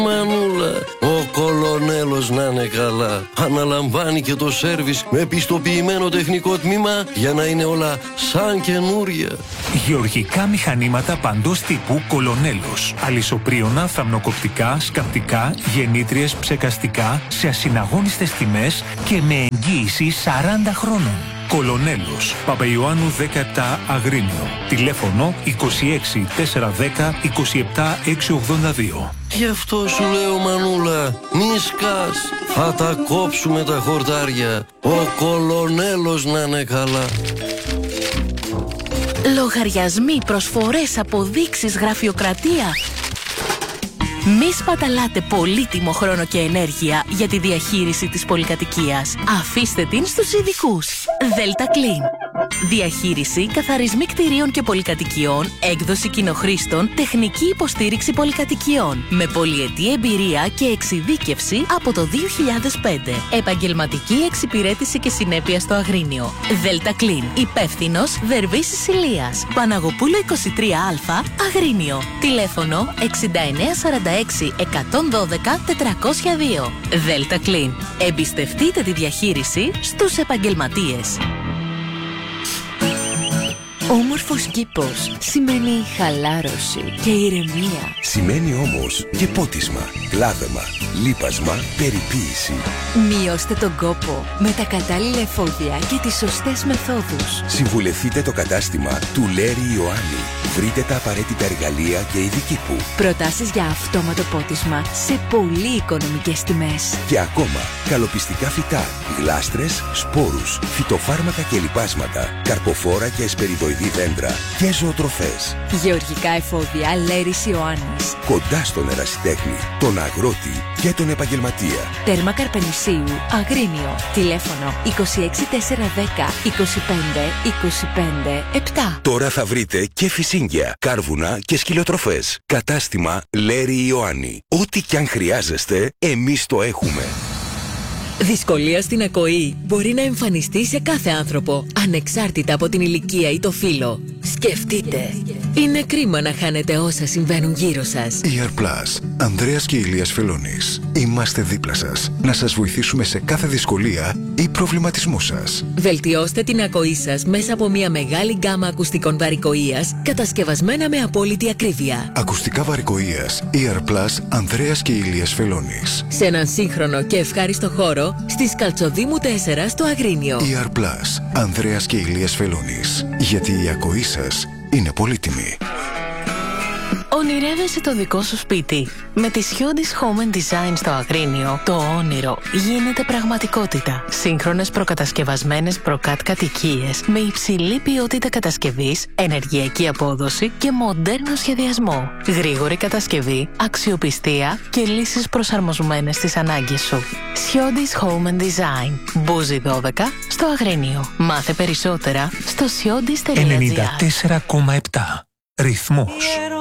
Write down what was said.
Μανούλα, ο Κολονέλος να είναι καλά. Αναλαμβάνει και το σέρβις με πιστοποιημένο τεχνικό τμήμα για να είναι όλα σαν καινούρια. Γεωργικά μηχανήματα παντός τύπου Κολονέλος. Αλυσοπρίωνα, θαμνοκοπτικά, σκαπτικά, γεννήτριες, ψεκαστικά, σε ασυναγώνιστες τιμές και με εγγύηση 40 χρόνων. Κολονέλος, Παπαϊωάννου 17 Αγρίνιο. Τηλέφωνο 26 410 27 682. Γι' αυτό σου λέω, Μανούλα, μη σκάς. Θα τα κόψουμε τα χορτάρια. Ο Κολονέλος να είναι καλά. Λογαριασμοί, προσφορές, αποδείξεις, γραφειοκρατία. Μη σπαταλάτε πολύτιμο χρόνο και ενέργεια για τη διαχείριση της πολυκατοικίας. Αφήστε την στους ειδικούς. Delta Clean. Διαχείριση, καθαρισμοί κτηρίων και πολυκατοικιών, έκδοση κοινοχρήστων, τεχνική υποστήριξη πολυκατοικιών. Με πολυετή εμπειρία και εξειδίκευση από το 2005. Επαγγελματική εξυπηρέτηση και συνέπεια στο Αγρίνιο. Delta Clean. Υπεύθυνος Δερβίσης Ηλίας. Παναγοπούλου 23Α, Αγρίνιο. Τηλέφωνο 6946 112 402. Delta Clean. Εμπιστευτείτε τη διαχείριση στους επαγγελματίες. Όμορφος κήπος σημαίνει χαλάρωση και ηρεμία. Σημαίνει όμως και πότισμα, κλάδεμα, λίπασμα, περιποίηση. Μειώστε τον κόπο με τα κατάλληλα εφόδια και τις σωστές μεθόδους. Συμβουλευτείτε το κατάστημα του Λέρη Ιωάννη. Βρείτε τα απαραίτητα εργαλεία και ειδική που. Προτάσεις για αυτόματο πότισμα σε πολύ οικονομικές τιμές. Και ακόμα, καλοπιστικά φυτά, γλάστρες, σπόρους, φυτοφάρμακα και λιπάσματα, καρποφόρα και εσπεριδοειδή δέντρα και ζωοτροφές. Γεωργικά εφόδια Λέρης Ιωάννης. Κοντά στον ερασιτέχνη, τον αγρότη και τον επαγγελματία. Τέρμα Καρπενησίου, Αγρίνιο. Τηλέφωνο 26 410 25 25 7. Τώρα θα βρείτε και φυσίγγια, κάρβουνα και σκυλοτροφές. Κατάστημα Λέρη Ιωάννη. Ό,τι κι αν χρειάζεστε, εμείς το έχουμε. Δυσκολία στην ακοή μπορεί να εμφανιστεί σε κάθε άνθρωπο, ανεξάρτητα από την ηλικία ή το φύλο. Σκεφτείτε. Είναι κρίμα να χάνετε όσα συμβαίνουν γύρω σας. ER Plus. Ανδρέας και Ηλίας Φελώνης. Είμαστε δίπλα σας. Να σας βοηθήσουμε σε κάθε δυσκολία ή προβληματισμό σας. Βελτιώστε την ακοή σας μέσα από μια μεγάλη γκάμα ακουστικών βαρικοΐας, κατασκευασμένα με απόλυτη ακρίβεια. Ακουστικά βαρικοΐας ER Plus. Ανδρέας και Ηλίας Φελώνης. Σε έναν σύγχρονο και ευχάριστο χώρο, στη Σκαλτσοδήμου 4 στο Αγρίνιο. ER Plus. Ανδρέας και Ηλίας Φελώνης. Γιατί η ακοή σας είναι πολύτιμη. Ονειρεύεσαι το δικό σου σπίτι. Με τη Hyundai Home Design στο Αγρίνιο, το όνειρο γίνεται πραγματικότητα. Σύγχρονες προκατασκευασμένες προκάτ κατοικίες με υψηλή ποιότητα κατασκευής, ενεργειακή απόδοση και μοντέρνο σχεδιασμό. Γρήγορη κατασκευή, αξιοπιστία και λύσεις προσαρμοσμένες στις ανάγκες σου. Hyundai Home Design. Μπούζι 12 στο Αγρίνιο. Μάθε περισσότερα στο hyundai.gr. 94,7. Ρυθμός.